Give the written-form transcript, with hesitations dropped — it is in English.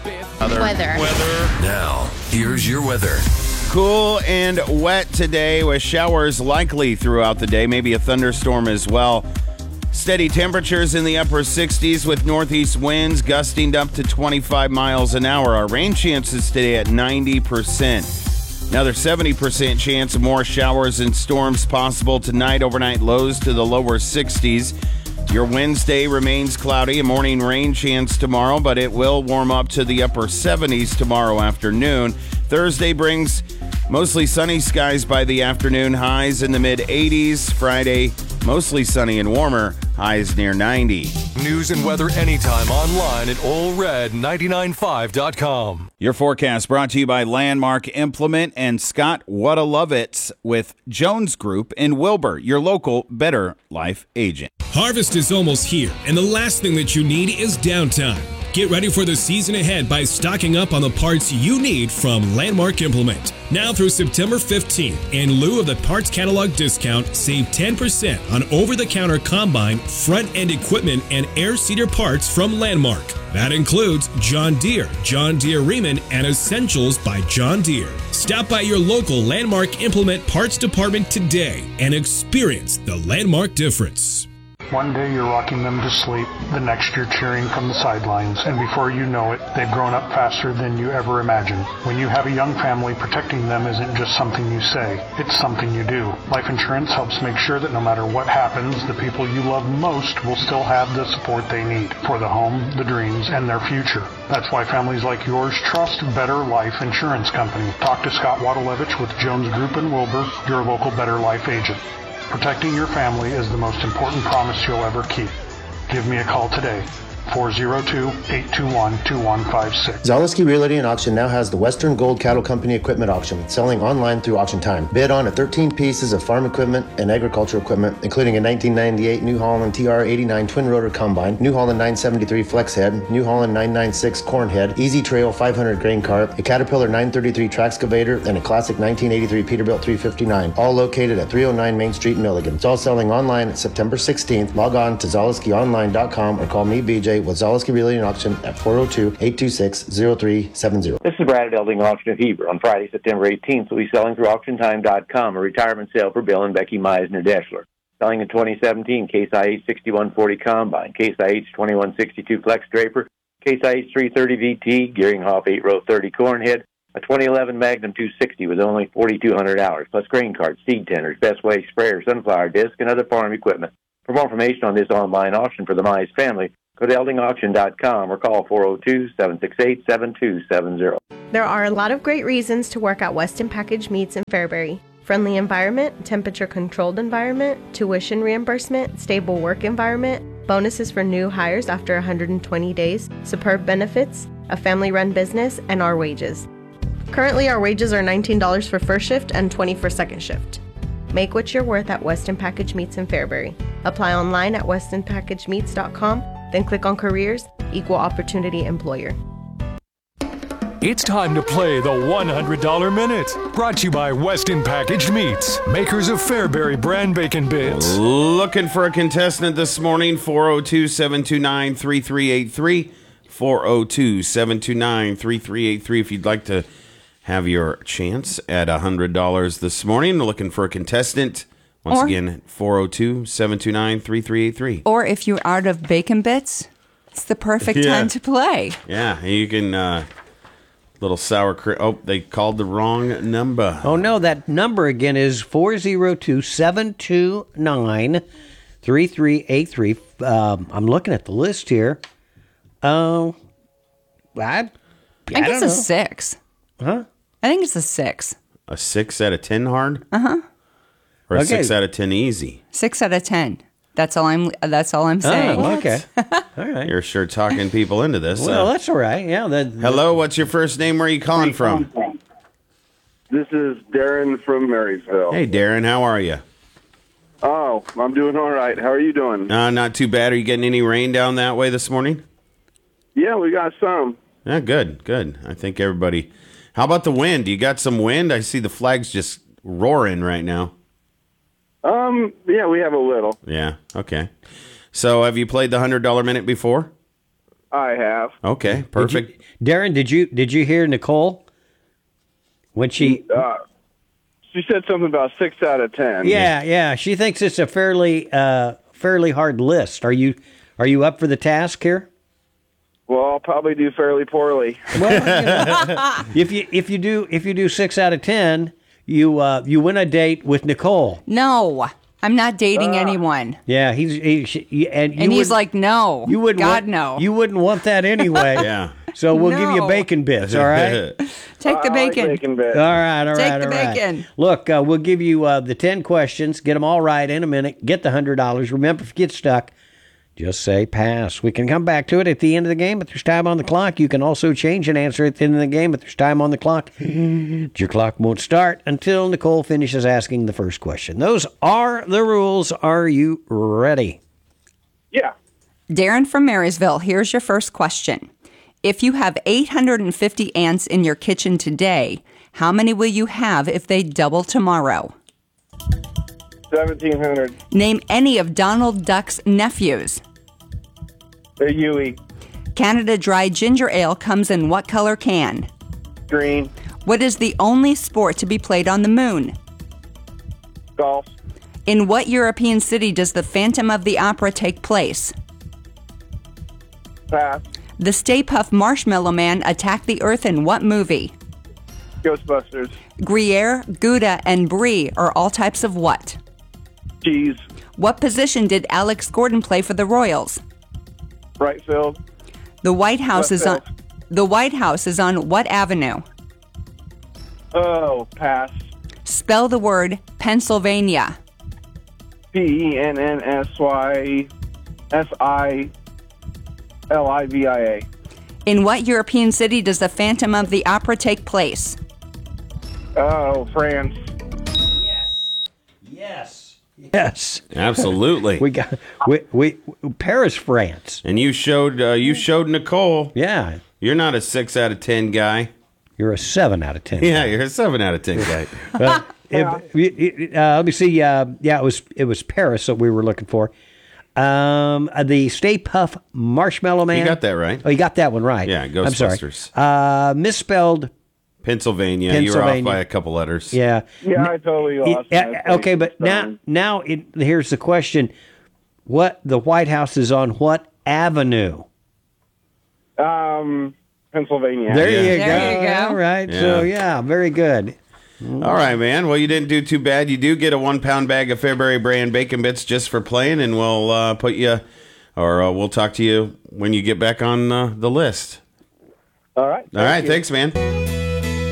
Weather. Now, here's your weather. Cool and wet today with showers likely throughout the day, maybe a thunderstorm as well. Steady temperatures in the upper 60s with northeast winds gusting up to 25 miles an hour. Our rain chances today at 90%. Another 70% chance of more showers and storms possible tonight. Overnight lows to the lower 60s. Your Wednesday remains cloudy, a morning rain chance tomorrow, but it will warm up to the upper 70s tomorrow afternoon. Thursday brings mostly sunny skies by the afternoon, highs in the mid-80s. Friday, mostly sunny and warmer, highs near 90. News and weather anytime online at allred995.com. Your forecast brought to you by Landmark Implement and Scott Whatalovitz with Jones Group in Wilbur, your local Better Life agent. Harvest is almost here, and the last thing that you need is downtime. Get ready for the season ahead by stocking up on the parts you need from Landmark Implement. Now through September 15th, in lieu of the parts catalog discount, save 10% on over-the-counter combine, front-end equipment, and air seeder parts from Landmark. That includes John Deere, Riemann, and Essentials by John Deere. Stop by your local Landmark Implement parts department today and experience the Landmark difference. One day you're rocking them to sleep, the next you're cheering from the sidelines, and before you know it, they've grown up faster than you ever imagined. When you have a young family, protecting them isn't just something you say, it's something you do. Life insurance helps make sure that no matter what happens, the people you love most will still have the support they need for the home, the dreams, and their future. That's why families like yours trust Better Life Insurance Company. Talk to Scott Whatalovitz with Jones Group in Wilbur, your local Better Life agent. Protecting your family is the most important promise you'll ever keep. Give me a call today. 402-821-2156. Zaleski Realty and Auction now has the Western Gold Cattle Company equipment auction, selling online through Auction Time. Bid on 13 pieces of farm equipment and agricultural equipment, including a 1998 New Holland TR89 twin rotor combine, New Holland 973 flex head, New Holland 996 corn head, Easy Trail 500 grain cart, a Caterpillar 933 traxcavator, and a classic 1983 Peterbilt 359, all located at 309 Main Street in Milligan. It's all selling online at September 16th. Log on to ZaleskiOnline.com or call me, BJ, with Zaleski Realty and Auction at 402-826-0370. This is Brad at Elding Auction of Heber. On Friday, September 18th, we'll be selling through AuctionTime.com a retirement sale for Bill and Becky Meisner-Deschler. Selling a 2017 Case IH 6140 Combine, Case IH 2162 Flex Draper, Case IH 330 VT, Gearinghoff 8-row 30 Cornhead, a 2011 Magnum 260 with only 4,200 hours, plus grain carts, seed tenders, Best Way sprayers, sunflower disc, and other farm equipment. For more information on this online auction for the Mize family, go to eldingauction.com or call 402-768-7270. There are a lot of great reasons to work at Weston Package Meats in Fairbury. Friendly environment, temperature-controlled environment, tuition reimbursement, stable work environment, bonuses for new hires after 120 days, superb benefits, a family-run business, and our wages. Currently, our wages are $19 for first shift and $20 for second shift. Make what you're worth at Weston Package Meats in Fairbury. Apply online at westonpackagemeats.com, then click on Careers, Equal Opportunity Employer. It's time to play the $100 Minute. Brought to you by Weston Packaged Meats, makers of Fairbury brand bacon bits. Looking for a contestant this morning, 402-729-3383. 402-729-3383 if you'd like to have your chance at $100 this morning. Looking for a contestant. Once again, 402-729-3383. Or if you're out of bacon bits, it's the perfect time to play. Yeah, you can, little sour cream. Oh, they called the wrong number. Oh, no, that number again is 402-729-3383. I'm looking at the list here. I think it's a 6. Huh? I think it's a 6. A 6 out of 10 hard? Uh-huh. Or a 6 out of 10 easy? 6 out of 10. That's all I'm saying. Oh, okay. All right. You're sure talking people into this. Well, that's all right. Yeah. Hello, what's your first name? Where are you calling from? This is Darren from Marysville. Hey, Darren, how are you? Oh, I'm doing all right. How are you doing? Not too bad. Are you getting any rain down that way this morning? Yeah, we got some. Yeah, good. I think everybody... How about the wind? You got some wind? I see the flags just roaring right now. Yeah, we have a little. Yeah, okay. So have you played the $100 Minute before? I have. Okay, perfect. Darren, did you hear Nicole when she? She said something about 6 out of 10. Yeah. She thinks it's a fairly hard list. Are you up for the task here? Well, I'll probably do fairly poorly. Well, if you do 6 out of 10, you win a date with Nicole. No, I'm not dating anyone. Yeah, he's like, no. You wouldn't. No. You wouldn't want that anyway. Yeah. So we'll give you bacon bits. All right. Take the bacon. Like bacon bits. All right. Take the bacon. Look, we'll give you the 10 questions. Get them all right in a minute. Get the $100. Remember, if you get stuck, just say pass. We can come back to it at the end of the game, but there's time on the clock. You can also change an answer at the end of the game, but there's time on the clock. Your clock won't start until Nicole finishes asking the first question. Those are the rules. Are you ready? Yeah. Darren from Marysville, here's your first question. If you have 850 ants in your kitchen today, how many will you have if they double tomorrow? 1,700. Name any of Donald Duck's nephews. A Yui. Canada Dry Ginger Ale comes in what color can? Green. What is the only sport to be played on the moon? Golf. In what European city does the Phantom of the Opera take place? Pass. The Stay Puft Marshmallow Man attacked the Earth in what movie? Ghostbusters. Gruyere, Gouda, and Brie are all types of what? Cheese. What position did Alex Gordon play for the Royals? Right field. The White House Left is on. field. The White House is on what avenue? Oh, pass. Spell the word Pennsylvania. PENNSYSILIVIA. In what European city does the Phantom of the Opera take place? Oh, France. Yes. Absolutely. We got Paris, France. And you showed Nicole. Yeah. You're not a 6 out of 10 guy. You're a 7 out of 10. Yeah, you're a 7 out of 10 guy. Let me see. It was Paris that we were looking for. The Stay Puft Marshmallow Man. You got that right. Oh, you got that one right. Yeah, Ghostbusters. I'm sorry. Misspelled. Pennsylvania. You were off by a couple letters. Yeah. Yeah, I totally lost. Okay, but now here's the question: What the White House is on what avenue? Pennsylvania. There you go. There you go. All right. Yeah. So yeah, very good. All right, man. Well, you didn't do too bad. You do get a 1-pound bag of Fairbury brand bacon bits just for playing, and we'll put you, or we'll talk to you when you get back on the list. All right. All right. Thanks, man.